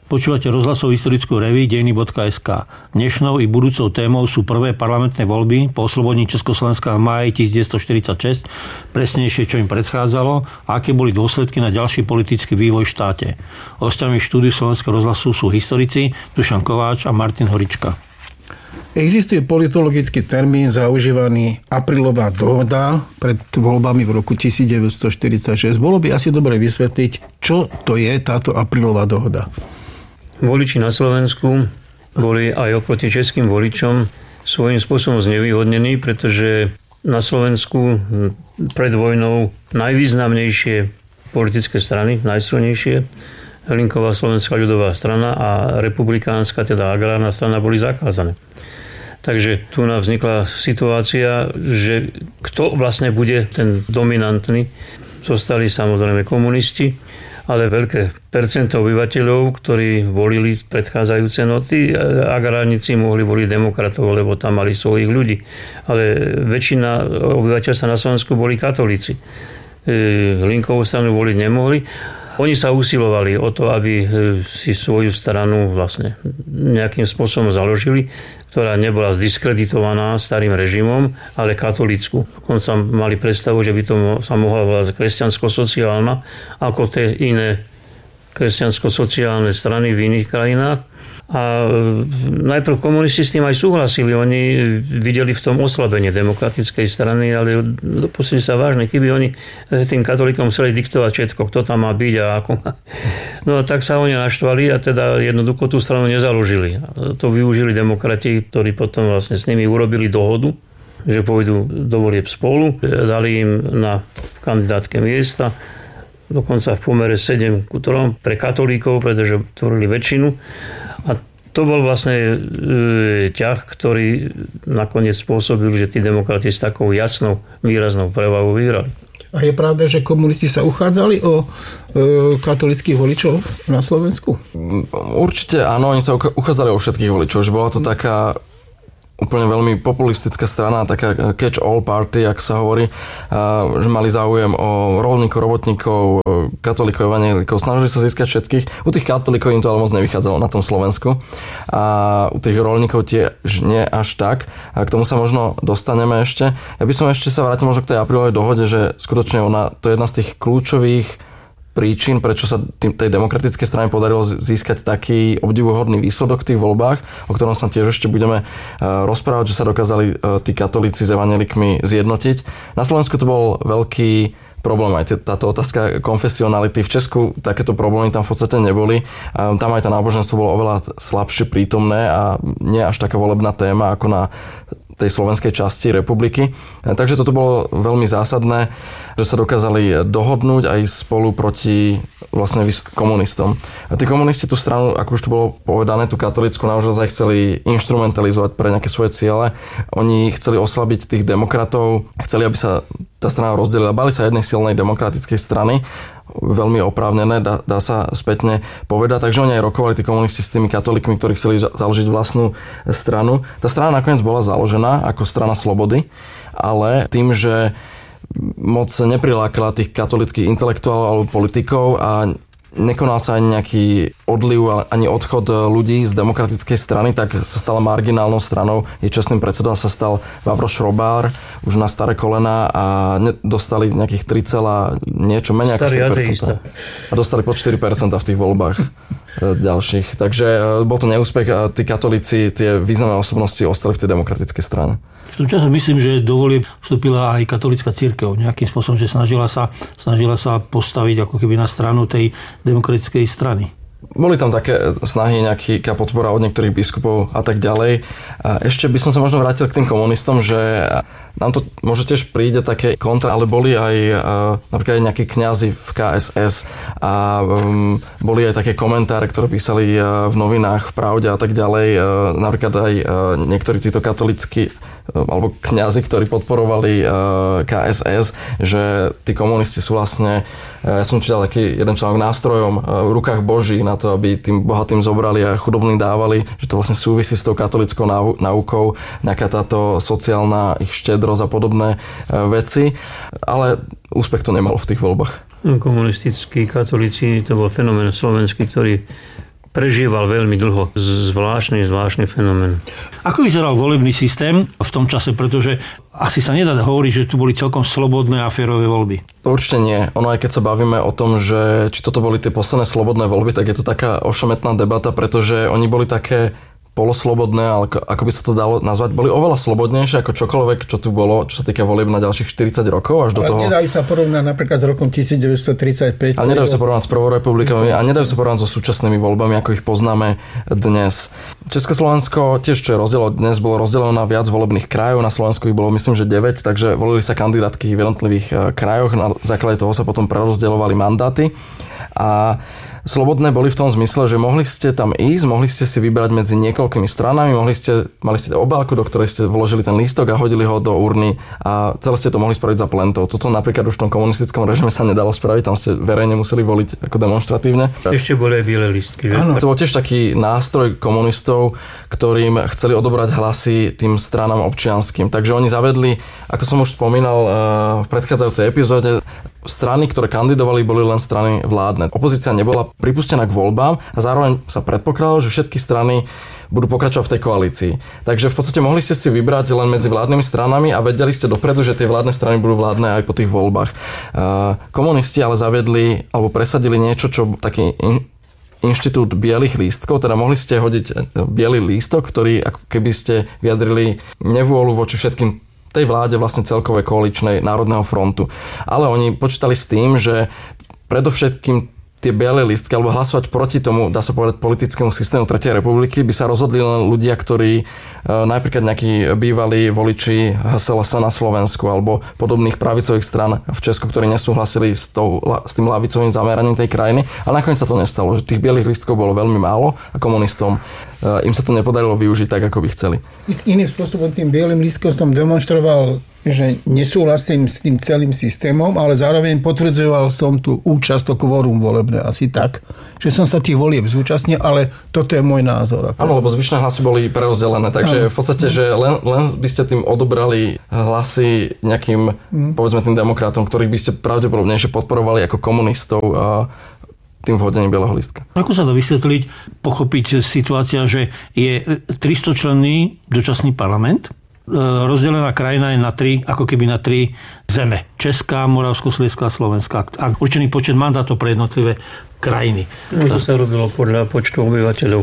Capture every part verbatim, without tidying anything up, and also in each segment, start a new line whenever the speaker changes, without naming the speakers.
Počúvate rozhlasovú historickú reví dejiny bodka es ká. Dnešnou i budúcou témou sú prvé parlamentné voľby po oslobodení Československa v máji devätnásťstoštyridsaťšesť, presnejšie čo im predchádzalo a aké boli dôsledky na ďalší politický vývoj v štáte. Hosťami štúdiu Slovenského rozhlasu sú historici Dušan Kováč a Martin Horička.
Existuje politologický termín zaužívaný aprílová dohoda pred voľbami v roku devätnásťstoštyridsaťšesť. Bolo by asi dobre vysvetliť, čo to je táto aprílová dohoda.
Voliči na Slovensku boli aj oproti českým voličom svojím spôsobom znevýhodnení, pretože na Slovensku pred vojnou najvýznamnejšie politické strany, najsilnejšie, Hlinková Slovenská ľudová strana a republikánska, teda agrárna strana, boli zakázané. Takže tu nám vznikla situácia, že kto vlastne bude ten dominantný. Zostali samozrejme komunisti, ale veľké percento obyvateľov, ktorí volili predchádzajúce noty, agrárnici mohli voliť demokratov, lebo tam mali svojich ľudí. Ale väčšina obyvateľstva na Slovensku boli katolíci. Hlinkovú stranu voliť nemohli. Oni sa usilovali o to, aby si svoju stranu vlastne nejakým spôsobom založili, ktorá nebola zdiskreditovaná starým režimom, ale katolícku. Dokonca mali predstavu, že by to sa mohla volať kresťansko-sociálna, ako tie iné kresťansko-sociálne strany v iných krajinách. A najprv komunisti s tým aj súhlasili. Oni videli v tom oslabenie demokratickej strany, ale dopustili sa vážne, keby oni tým katolíkom chceli diktovať všetko, kto tam má byť a ako. No a tak sa oni naštvali a teda jednoducho tú stranu nezaložili. To využili demokrati, ktorí potom vlastne s nimi urobili dohodu, že pôjdu do volieb spolu, dali im na kandidátke miesta, dokonca v pomere sedem ku tri pre katolíkov, pretože tvorili väčšinu. A to bol vlastne e, ťah, ktorý nakoniec spôsobil, že tí demokrati s takou jasnou, výraznou prevahou vyhrali.
A je pravda, že komunisti sa uchádzali o e, katolických voličov na Slovensku?
Určite áno, oni sa uchádzali o všetkých voličov, že bola to taká úplne veľmi populistická strana, taká catch-all party, ako sa hovorí, že mali záujem o roľníkov, robotníkov, katolíkov, evanjelikov, snažili sa získať všetkých. U tých katolíkov im to ale moc nevychádzalo na tom Slovensku a u tých roľníkov tiež nie až tak. A k tomu sa možno dostaneme ešte. Ja by som ešte sa vrátil možno k tej aprílovej dohode, že skutočne ona, to je jedna z tých kľúčových príčin, prečo sa tým, tej demokratickej strane podarilo získať taký obdivuhodný výsledok v tých voľbách, o ktorom sa tiež ešte budeme rozprávať, že sa dokázali tí katolíci s evanjelikmi zjednotiť. Na Slovensku to bol veľký problém, aj táto otázka konfesionality. V Česku takéto problémy tam v podstate neboli. Tam aj to náboženstvo bolo oveľa slabšie prítomné a nie až taká volebná téma ako na tej slovenskej časti republiky. Takže toto bolo veľmi zásadné, že sa dokázali dohodnúť aj spolu proti vlastne komunistom. A tí komunisti tú stranu, ako už tu bolo povedané, tú katolícku naozaj chceli inštrumentalizovať pre nejaké svoje ciele. Oni chceli oslabiť tých demokratov, chceli, aby sa tá strana rozdelila. Bali sa jednej silnej demokratickej strany, veľmi oprávnené, dá, dá sa spätne povedať. Takže oni aj rokovali tí komunisti s tými katolíkmi, ktorí chceli založiť vlastnú stranu. Tá strana nakoniec bola založená ako strana slobody, ale tým, že moc neprilákala tých katolíckych intelektuálov alebo politikov a nekonal sa ani nejaký odliv, ani odchod ľudí z demokratickej strany, tak sa stala marginálnou stranou. Jej čestným predsedom sa stal Vavro Šrobár, už na staré kolena a dostali nejakých tri, niečo menej ako štyri percentá. A dostali pod štyri percentá v tých voľbách ďalších. Takže bol to neúspech a tí katolíci, tie významné osobnosti ostali v tej demokratickej strane.
V tom čase myslím, že do volieb vstúpila aj katolícka cirkev nejakým spôsobom, že snažila sa, snažila sa postaviť ako keby na stranu tej demokratickej strany.
Boli tam také snahy, nejaká podpora od niektorých biskupov a tak ďalej. A ešte by som sa možno vrátil k tým komunistom, že nám to možno tiež príde také kontra, ale boli aj napríklad aj nejakí kňazi v ká es es a um, boli aj také komentáre, ktoré písali v novinách, v Pravde a tak ďalej. Napríklad aj niektorí títo katolícky alebo kňazi, ktorí podporovali ká es es, že tí komunisti sú vlastne, ja som čítal taký jeden článok, nástrojom v rukách Boží na to, aby tým bohatým zobrali a chudobným dávali, že to vlastne súvisí s tou katolickou náukou, nejaká táto sociálna ich štedrosť a podobné veci, ale úspech to nemalo v tých voľbách.
Komunistickí katolíci, to bol fenomén slovenský, ktorý prežíval veľmi dlho. Zvláštny, zvláštny fenomén.
Ako vyzeral volebný systém v tom čase, pretože asi sa nedá hovoriť, že tu boli celkom slobodné a férové voľby.
Určite nie. Ono aj keď sa bavíme o tom, že či toto boli tie posledné slobodné voľby, tak je to taká ošemetná debata, pretože oni boli také poloslobodné, ale ako by sa to dalo nazvať, boli oveľa slobodnejšie ako čokoľvek, čo tu bolo, čo sa týka volieb na ďalších štyridsať rokov až do
ale
toho.
Nedajú sa porovnať napríklad s rokom devätnásť tridsaťpäť.
Ale nedajú sa porovnať s prvou republikou a nedajú sa porovnať so súčasnými voľbami, ako ich poznáme dnes. Československo tiež, čo je rozdiel dnes, bolo rozdelené na viac volebných krajov. Na Slovensku ich bolo myslím, že deväť, takže volili sa kandidátky v jednotlivých krajoch. Na základe toho sa potom prerozdeľovali mandáty. A slobodné boli v tom zmysle, že mohli ste tam ísť, mohli ste si vybrať medzi niekoľkými stranami, mohli ste, mali ste obálku, do ktorej ste vložili ten lístok a hodili ho do urny a celé ste to mohli spraviť za plentou. Toto napríklad už v tom komunistickom režime sa nedalo spraviť, tam ste verejne museli voliť ako demonstratívne.
Ešte boli aj biele lístky.
Áno, to bol tiež taký nástroj komunistov, ktorým chceli odobrať hlasy tým stranám občianskym. Takže oni zavedli, ako som už spomínal v predchádzajúcej epizóde, strany, ktoré kandidovali, boli len strany vládne. Opozícia nebola pripustená k voľbám a zároveň sa predpokladalo, že všetky strany budú pokračovať v tej koalícii. Takže v podstate mohli ste si vybrať len medzi vládnymi stranami a vedeli ste dopredu, že tie vládne strany budú vládne aj po tých voľbách. Komunisti ale zaviedli alebo presadili niečo, čo taký in, inštitút bielých lístkov, teda mohli ste hodiť biely lístok, ktorý ako keby ste vyjadrili nevôľu voči všetkým tej vláde vlastne celkovej koaličnej Národného frontu. Ale oni počítali s tým, že predovšetkým tie biele lístky, alebo hlasovať proti tomu, dá sa povedať, politickému systému Tretej republiky, by sa rozhodli len ľudia, ktorí napríklad nejakí bývalí voliči há es el es na Slovensku alebo podobných pravicových strán v Česku, ktorí nesúhlasili s, tou, s tým ľavicovým zameraním tej krajiny. Ale nakoniec sa to nestalo, že tých bielých lístkov bolo veľmi málo a komunistom im sa to nepodarilo využiť tak, ako by chceli.
Iným spôsobom tým bielým lístkom som demonstroval, že nesúhlasím s tým celým systémom, ale zároveň potvrdzoval som tú účasť, to kvorum volebné, asi tak, že som sa tých volieb zúčastnil, ale toto je môj názor.
Áno, lebo zvyšné hlasy boli prerozdelené, takže v podstate, že len, len by ste tým odobrali hlasy nejakým, hmm. povedzme tým demokratom, ktorých by ste pravdepodobnejšie podporovali ako komunistov a tým vhodením bieleho lístka.
Ako sa dá vysvetliť, pochopiť situácia, že je tristočlenný dočasný parlament, rozdelená krajina je na tri, ako keby na tri zeme. Česká, Moravsko-Sliezská a Slovenská. A určený počet mandátov pre jednotlivé krajiny.
To sa robilo podľa počtu obyvateľov.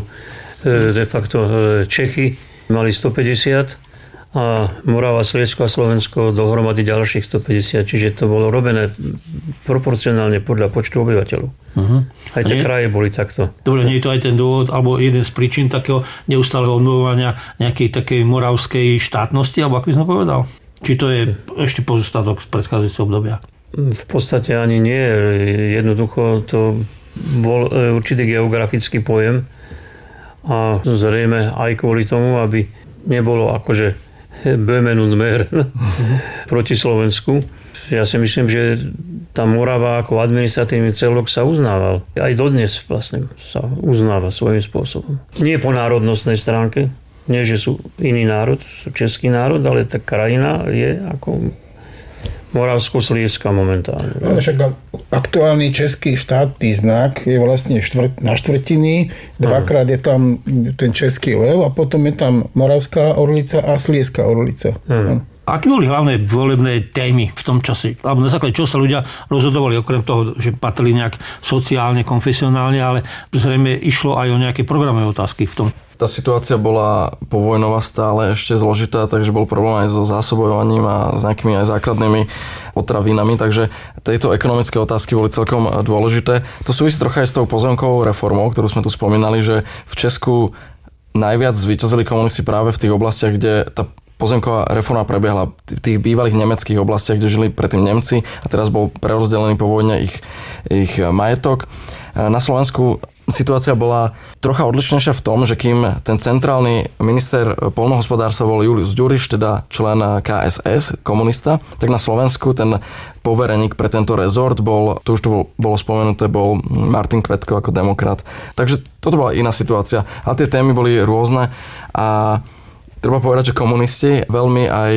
De facto Čechy mali stopäťdesiat a Morava, Sliesko a Slovensko dohromady ďalších stopäťdesiat. Čiže to bolo robené proporcionálne podľa počtu obyvateľov. Uh-huh. Aj tie kraje boli takto.
Dobre, nie je to aj ten dôvod, alebo jeden z príčin takého neustáleho obnovovania nejakej takej moravskej štátnosti, alebo ako by som povedal? Či to je ešte pozostatok z predchádzajúceho obdobia?
V podstate ani nie. Jednoducho to bol určitý geografický pojem a zrejme aj kvôli tomu, aby nebolo akože Böhmen und Mähren proti Slovensku. Ja si myslím, že tá Morava ako administratívny celok sa uznával. Aj dodnes vlastne sa uznáva svojím spôsobom. Nie po národnostnej stránke, nie že sú iný národ, sú český národ, ale tá krajina je ako Moravsko-Slieska momentálne.
No, však aktuálny český štátny znak je vlastne štvrt, na štvrtiny, dvakrát je tam ten český lev a potom je tam Moravská orlica a Slieska orlica. Hmm.
Aké boli hlavné volebné témy v tom čase? Alebo na základe čoho sa ľudia rozhodovali, okrem toho, že patrili nejak sociálne, konfesionálne, ale zrejme išlo aj o nejaké programové otázky v tom.
Tá situácia bola povojnová stále ešte zložitá, takže bol problém aj so zásobovaním a s nejakými aj základnými potravinami, takže tejto ekonomické otázky boli celkom dôležité. To súvisí trocha aj s tou pozemkovou reformou, ktorú sme tu spomínali, že v Česku najviac zvíťazili komunisti práve v tých oblastiach, kde tá pozemková reforma prebiehla v tých bývalých nemeckých oblastiach, kde žili predtým Nemci a teraz bol prerozdelený po vojne ich, ich majetok. Na Slovensku situácia bola trocha odlišnejšia v tom, že kým ten centrálny minister poľnohospodárstva bol Julius Ďuriš, teda člen ká es es, komunista, tak na Slovensku ten povereník pre tento rezort bol, to už tu bolo spomenuté, bol Martin Kvetko ako demokrat. Takže toto bola iná situácia. Ale tie témy boli rôzne a treba povedať, že komunisti veľmi aj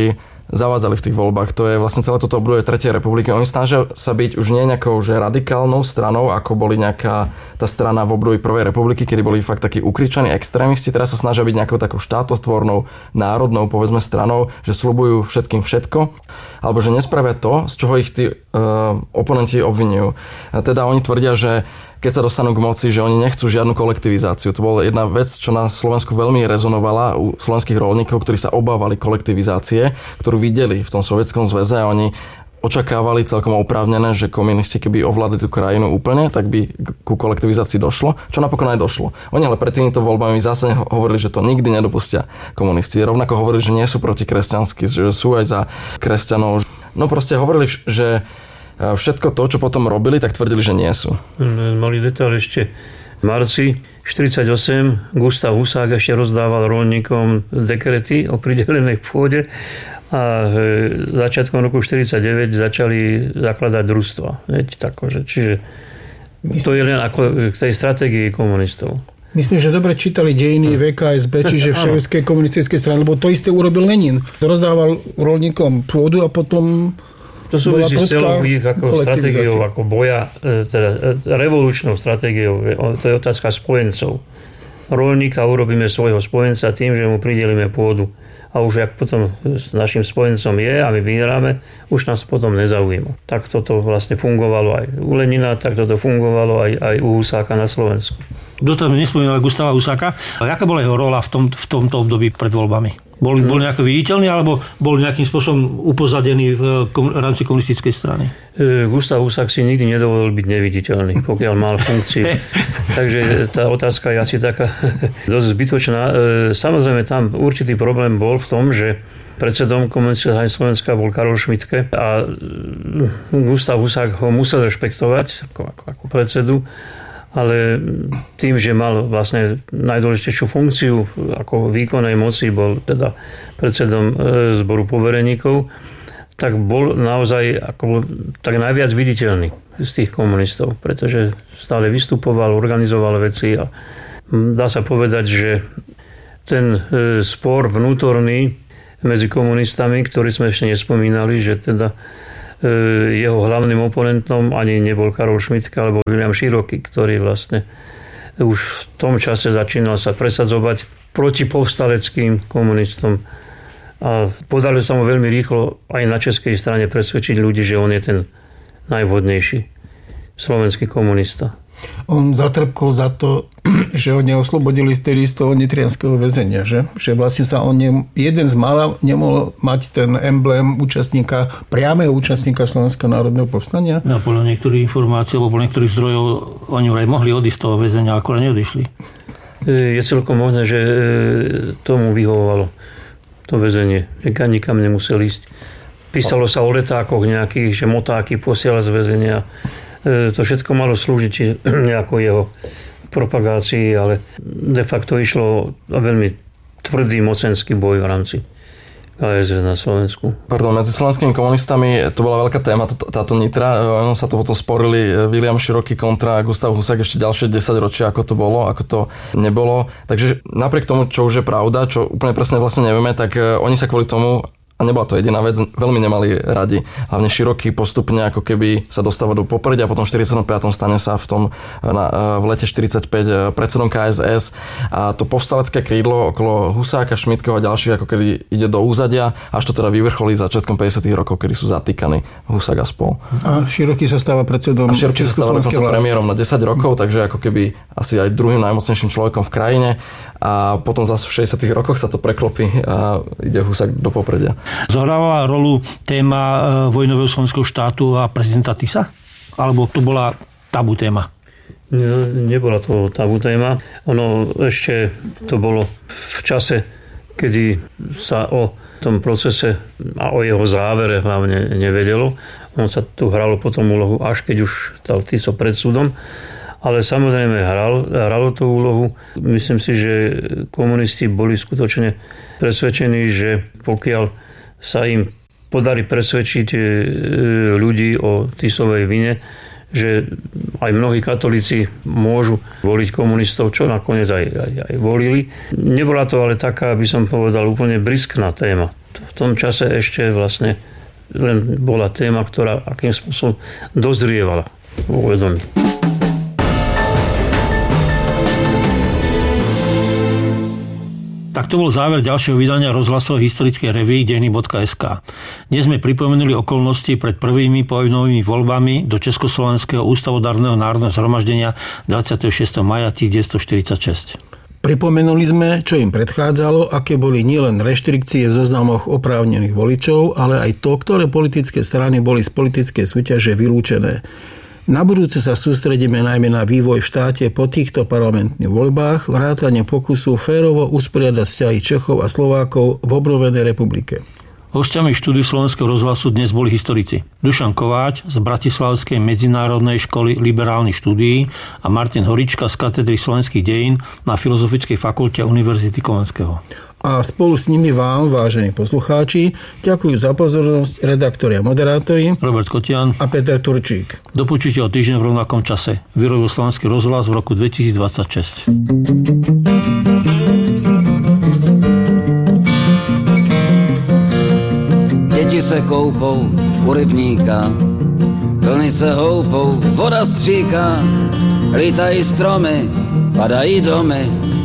zavádzali v tých voľbách. To je vlastne celé toto obdobie tretej republiky. Oni snažia sa byť už nie nejakou že radikálnou stranou, ako boli nejaká tá strana v období prvej republiky, kedy boli fakt takí ukričaní extrémisti. Teraz sa snažia byť nejakou takou štátotvornou, národnou, povedzme, stranou, že sľubujú všetkým všetko, alebo že nespravia to, z čoho ich tí uh, oponenti obvinujú. A teda oni tvrdia, že keď sa dostanú k moci, že oni nechcú žiadnu kolektivizáciu. To bola jedna vec, čo na Slovensku veľmi rezonovala u slovenských roľníkov, ktorí sa obávali kolektivizácie, ktorú videli v tom Sovietskom zväze a oni očakávali celkom oprávnené, že komunisti keby ovládli tú krajinu úplne, tak by ku kolektivizácii došlo, čo napokon aj došlo. Oni ale pred týmito voľbami zásadne hovorili, že to nikdy nedopustia komunisti. Rovnako hovorili, že nie sú protikresťanskí, že sú aj za kresťanov. No proste hovorili, že všetko to, čo potom robili, tak tvrdili, že nie sú.
Malý detail ešte. V marci štyridsaťosem Gustav Husák ešte rozdával roľníkom dekrety o pridelenej pôde a začiatkom roku štyridsaťdeväť začali zakladať družstva. Čiže to je len ako k tej stratégii komunistov.
Myslím, že dobre čítali dejiny vé ká es bé, čiže Všeruskej komunistickej strany, lebo to isté urobil Lenin. Rozdával roľníkom pôdu a potom
to súvisí s celou ich ako stratégiou, ako boja, teda revolučnou stratégiou. To je otázka spojencov. Roľníka urobíme svojho spojenca tým, že mu pridelíme pôdu. A už ak potom s našim spojencom je a my vyhráme, už nás potom nezaujíma. Tak toto vlastne fungovalo aj u Lenina, tak toto fungovalo aj, aj u Husáka na Slovensku.
Kto tam nespomínal Gustava Husáka? A aká bola jeho rola v, tom, v tomto období pred voľbami? Bol, bol nejako viditeľný, alebo bol nejakým spôsobom upozadený v, kom, v rámci komunistickej strany?
E, Gustav Husák si nikdy nedovolil byť neviditeľný, pokiaľ mal funkciu. Takže tá otázka je asi taká dosť zbytočná. E, samozrejme, tam určitý problém bol v tom, že predsedom komunistickej strany Slovenska bol Karol Šmitke a Gustav Husák ho musel rešpektovať ako, ako, ako predsedu, ale tým, že mal vlastne najdôležitejšiu funkciu ako výkonnej moci, bol teda predsedom zboru povereníkov, tak bol naozaj ako, tak najviac viditeľný z tých komunistov, pretože stále vystupoval, organizoval veci a dá sa povedať, že ten spor vnútorný medzi komunistami, ktorý sme ešte nespomínali, že teda jeho hlavným oponentom ani nebol Karol Šmitke, alebo Viliam Široký, ktorý vlastne už v tom čase začínal sa presadzovať proti povstaleckým komunistom. A podarilo sa mu veľmi rýchlo aj na českej strane presvedčiť ľudí, že on je ten najvhodnejší slovenský komunista.
On zatrpkol za to, že ho neoslobodili vtedy z toho nitrianskeho väzenia, že? Že vlastne sa on ne, jeden z mála nemohol mať ten emblém účastníka, priameho účastníka Slovenského národného povstania.
No, podľa niektorých informácií, alebo podľa niektorých zdrojov oni aj mohli odísť z toho väzenia, ako neodišli.
Je celkom možné, že tomu vyhovovalo to väzenie, že nikam nemusel ísť. Písalo sa o letákoch nejakých, že motáky posiela z väzenia. To všetko malo slúžiť nejako jeho propagácii, ale de facto išlo o veľmi tvrdý mocenský boj v rámci ká es es na Slovensku.
Pardon, medzi slovenskými komunistami to bola veľká téma, táto Nitra. Ono sa to potom sporili Viliam Široký kontra Gustav Husák ešte ďalšie desaťročia, ako to bolo, ako to nebolo. Takže napriek tomu, čo už je pravda, čo úplne presne vlastne nevieme, tak oni sa kvôli tomu, a nebola to jediná vec, veľmi nemali radi. Hlavne Široký postupne ako keby sa dostáva do popredia, potom v štyridsiatom piatom stane sa v tom na, v lete štyridsaťpäť predsedom ká es es a to povstalecké krídlo okolo Husáka, Šmitkeho a ďalších ako keby ide do úzadia, až to teda vyvrcholí začiatkom päťdesiatych rokov, kedy sú zatýkaní Husák a spol.
A Široký sa stáva predsedom
Československého premiérom na desať rokov, takže ako keby asi aj druhým najmocnejším človekom v krajine a potom zase v šesťdesiatych rokoch sa to preklopí a ide Husák do popredia.
Zohrávala rolu téma vojnového slovenského štátu a prezidenta Tisa? Alebo to bola tabu téma?
Ne, nebola to tabu téma. Ono ešte to bolo v čase, kedy sa o tom procese a o jeho závere hlavne nevedelo. On sa tu hralo potom úlohu, až keď už stal Tiso pred súdom. Ale samozrejme hral, hralo tú úlohu. Myslím si, že komunisti boli skutočne presvedčení, že pokiaľ sa im podarí presvedčiť ľudí o Tisovej vine, že aj mnohí katolíci môžu voliť komunistov, čo nakoniec aj, aj, aj volili. Nebola to ale taká, aby som povedal, úplne briskná téma. V tom čase ešte vlastne len bola téma, ktorá akým spôsobom dozrievala vo vedomí.
Tak to bol záver ďalšieho vydania rozhlasovej historickej reví dejiny bodka es ká. Dnes sme pripomenuli okolnosti pred prvými povojnovými voľbami do Československého ústavodárneho národného zhromaždenia dvadsiateho šiesteho mája tisícdeväťstoštyridsaťšesť.
Pripomenuli sme, čo im predchádzalo, aké boli nielen reštrikcie v zoznamoch oprávnených voličov, ale aj to, ktoré politické strany boli z politickej súťaže vylúčené. Na budúce sa sústredíme najmä na vývoj v štáte po týchto parlamentných voľbách, vrátane pokusu férovo usporiadať vzťahy Čechov a Slovákov v obnovenej republike.
Hosťami štúdiu Slovenského rozhlasu dnes boli historici Dušan Kováč z Bratislavskej medzinárodnej školy liberálnych štúdií a Martin Horička z katedry slovenských dejín na Filozofickej fakulte Univerzity Komenského.
A spolu s nimi vám, vážení poslucháči, ďakujú za pozornosť redaktori a moderátori
Robert Kotian
a Peter Turčík.
Do počutia o týždeň v rovnakom čase. Vyrobil Slovenský rozhlas v roku dvetisícdvadsaťšesť.
Děti se koupou u rybníka, vlny se houpou, voda stříká, lítají stromy, padají domy.